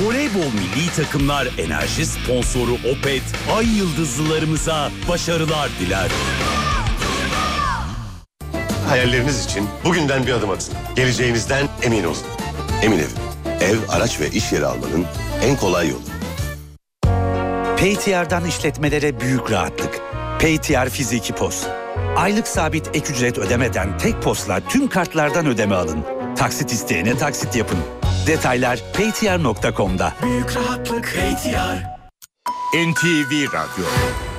Voleybol milli takımlar enerji sponsoru Opet, Ay Yıldızlılarımıza başarılar diler. Hayalleriniz için bugünden bir adım atın. Geleceğinizden emin olun. Emin Ev, araç ve iş yeri almanın en kolay yolu. PayTR'dan işletmelere büyük rahatlık. PayTR Fiziki POS. Aylık sabit ek ücret ödemeden tek POS'la tüm kartlardan ödeme alın. Taksit isteyene taksit yapın. Detaylar paytr.com'da. Büyük rahatlık PayTR. NTV Radyo.